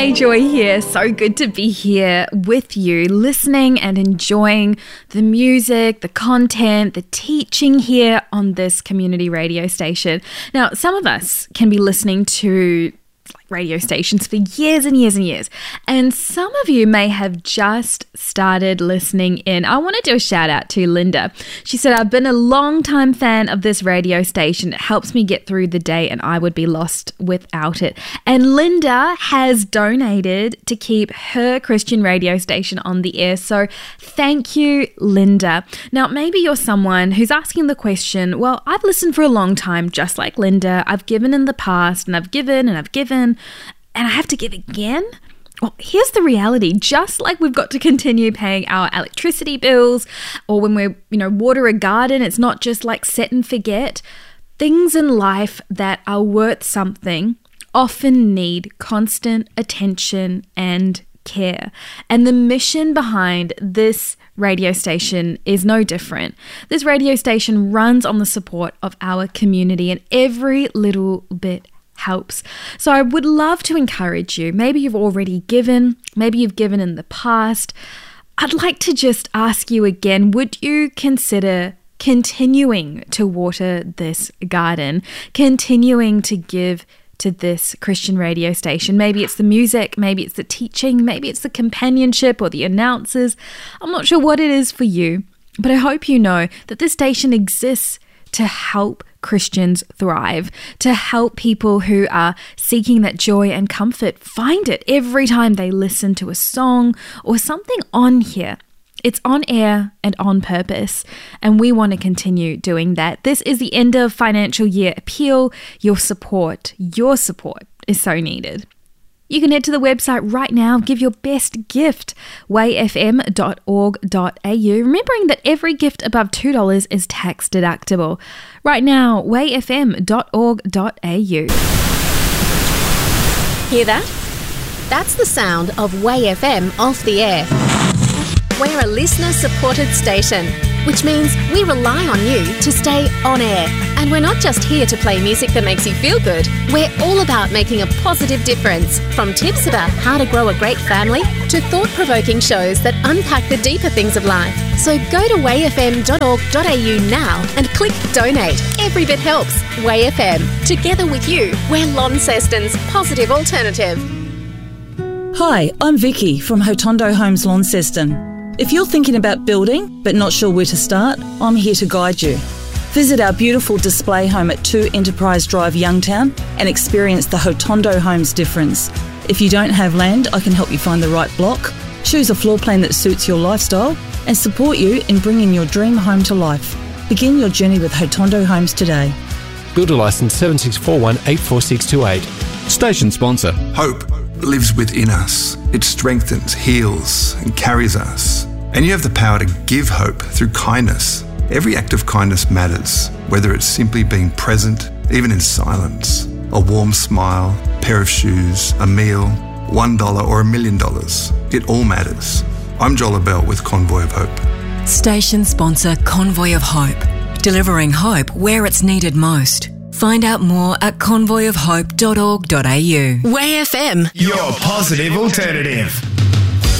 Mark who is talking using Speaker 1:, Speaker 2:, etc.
Speaker 1: Hey, Joy here. So good to be here with you, listening and enjoying the music, the content, the teaching here on this community radio station. Now, some of us can be listening to radio stations for years and years and years. And some of you may have just started listening in. I want to do a shout out to Linda. She said, I've been a long time fan of this radio station. It helps me get through the day and I would be lost without it. And Linda has donated to keep her Christian radio station on the air. So thank you, Linda. Now, maybe you're someone who's asking the question, well, I've listened for a long time, just like Linda. I've given in the past and I've given and I've given. And I have to give again? Well, here's the reality. Just like we've got to continue paying our electricity bills, or when we water a garden, it's not just like set and forget. Things in life that are worth something often need constant attention and care. And the mission behind this radio station is no different. This radio station runs on the support of our community, and every little bit helps. So I would love to encourage you. Maybe you've already given, maybe you've given in the past. I'd like to just ask you again, would you consider continuing to water this garden, continuing to give to this Christian radio station? Maybe it's the music, maybe it's the teaching, maybe it's the companionship or the announcers. I'm not sure what it is for you, but I hope you know that this station exists to help Christians thrive, to help people who are seeking that joy and comfort find it every time they listen to a song or something on here. It's on air and on purpose, and we want to continue doing that. This is the end of financial year appeal. Your support is so needed. You can head to the website right now, give your best gift, wayfm.org.au, remembering that every gift above $2 is tax deductible. Right now, wayfm.org.au.
Speaker 2: Hear that? That's the sound of Way FM off the air. We're a listener-supported station, which means we rely on you to stay on air. And we're not just here to play music that makes you feel good. We're all about making a positive difference, from tips about how to grow a great family to thought-provoking shows that unpack the deeper things of life. So go to wayfm.org.au now and click donate. Every bit helps. Way FM. Together with you, we're Launceston's positive alternative.
Speaker 3: Hi, I'm Vicky from Hotondo Homes Launceston. If you're thinking about building but not sure where to start, I'm here to guide you. Visit our beautiful display home at 2 Enterprise Drive, Youngtown, and experience the Hotondo Homes difference. If you don't have land, I can help you find the right block, choose a floor plan that suits your lifestyle, and support you in bringing your dream home to life. Begin your journey with Hotondo Homes today.
Speaker 4: Builder licence 7641 84628.
Speaker 5: Station sponsor.
Speaker 6: Hope lives within us. It strengthens, heals, and carries us. And you have the power to give hope through kindness. Every act of kindness matters, whether it's simply being present, even in silence, a warm smile, a pair of shoes, a meal, $1 or $1 million. It all matters. I'm Joel Abell with Convoy of Hope.
Speaker 7: Station sponsor Convoy of Hope, delivering hope where it's needed most. Find out more at convoyofhope.org.au.
Speaker 2: Way FM.
Speaker 8: Your positive alternative.